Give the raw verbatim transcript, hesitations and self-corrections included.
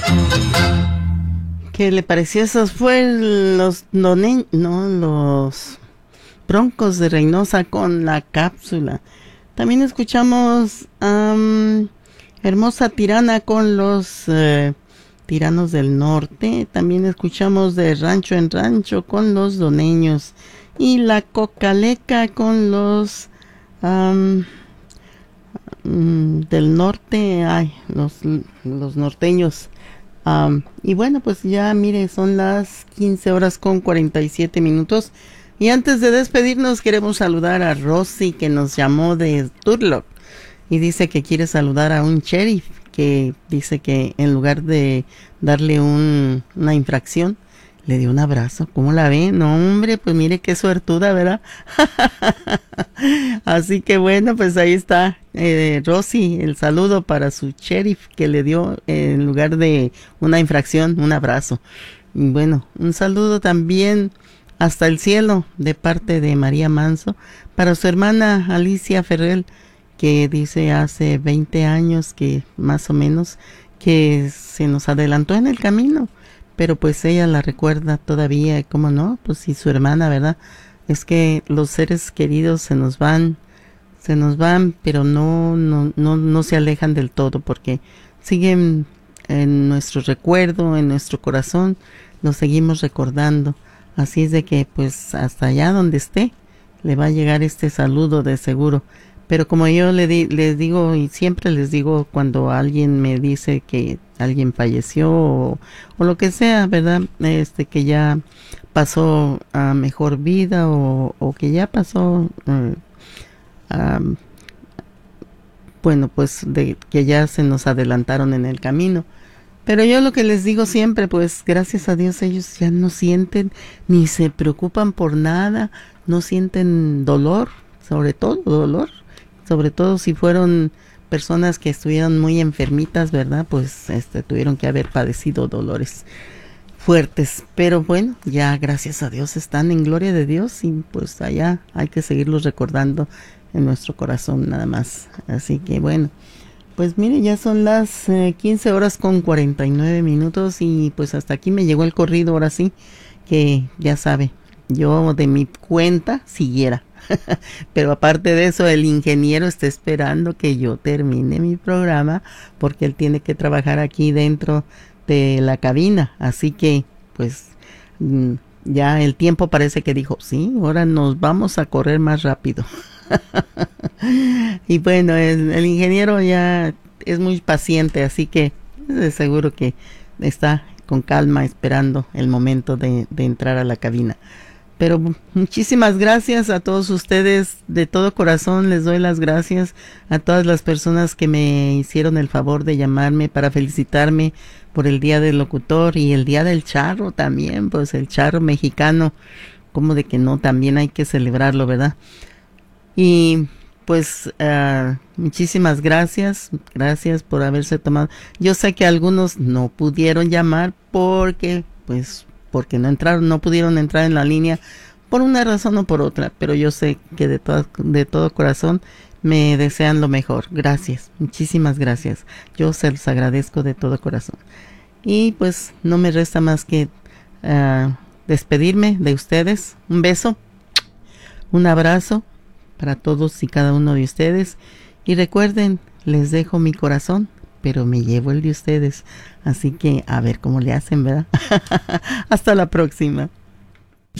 ¿Qué le pareció? Esos fueron los donen, no, los Broncos de Reynosa con La Cápsula. También escuchamos um, Hermosa Tirana con los eh, Tiranos del Norte. También escuchamos de Rancho en Rancho con los Doneños. Y La Cocaleca con los um, um, del norte, ay, los, los norteños. Um, y bueno, pues ya mire, son las quince horas con cuarenta y siete minutos. Y antes de despedirnos queremos saludar a Rosy, que nos llamó de Turlock y dice que quiere saludar a un sheriff, que dice que en lugar de darle un, una infracción, le dio un abrazo. ¿Cómo la ve? No, hombre, pues mire qué suertuda, ¿verdad? Así que bueno, pues ahí está, eh, Rosy, el saludo para su sheriff que le dio, eh, en lugar de una infracción, un abrazo. Y bueno, un saludo también hasta el cielo de parte de María Manso para su hermana Alicia Ferrell, que dice hace veinte años que más o menos que se nos adelantó en el camino, pero pues ella la recuerda todavía. ¿Cómo no? Pues sí, su hermana, ¿verdad? Es que los seres queridos se nos van, se nos van, pero no, no, no, no se alejan del todo, porque siguen en nuestro recuerdo, en nuestro corazón, los seguimos recordando. Así es de que pues hasta allá donde esté, le va a llegar este saludo de seguro. Pero como yo le di, les digo, y siempre les digo cuando alguien me dice que alguien falleció o, o lo que sea, ¿verdad? Este, que ya pasó a mejor vida o, o que ya pasó, uh, um, bueno, pues de que ya se nos adelantaron en el camino. Pero yo lo que les digo siempre, pues gracias a Dios ellos ya no sienten ni se preocupan por nada, no sienten dolor, sobre todo dolor. Sobre todo si fueron personas que estuvieron muy enfermitas, ¿verdad? Pues este, tuvieron que haber padecido dolores fuertes. Pero bueno, ya gracias a Dios están en gloria de Dios y pues allá hay que seguirlos recordando en nuestro corazón nada más. Así que bueno, pues mire, ya son las eh, quince horas con cuarenta y nueve minutos y pues hasta aquí me llegó el corrido, ahora sí, que ya sabe, yo de mi cuenta siguiera. Pero aparte de eso, el ingeniero está esperando que yo termine mi programa porque él tiene que trabajar aquí dentro de la cabina. Así que, pues, ya el tiempo parece que dijo, sí, ahora nos vamos a correr más rápido. Y bueno, el, el ingeniero ya es muy paciente, así que de seguro que está con calma esperando el momento de, de entrar a la cabina. Pero muchísimas gracias a todos ustedes, de todo corazón les doy las gracias a todas las personas que me hicieron el favor de llamarme para felicitarme por el Día del Locutor y el Día del Charro también, pues el charro mexicano, como de que no, también hay que celebrarlo, ¿verdad? Y pues uh, muchísimas gracias, gracias por haberse tomado. Yo sé que algunos no pudieron llamar porque pues porque no entraron, no pudieron entrar en la línea por una razón o por otra, pero yo sé que de todo, de todo corazón me desean lo mejor. Gracias, muchísimas gracias. Yo se los agradezco de todo corazón. Y pues no me resta más que uh, despedirme de ustedes. Un beso, un abrazo para todos y cada uno de ustedes. Y recuerden, les dejo mi corazón, pero me llevo el de ustedes. Así que a ver cómo le hacen, ¿verdad? Hasta la próxima.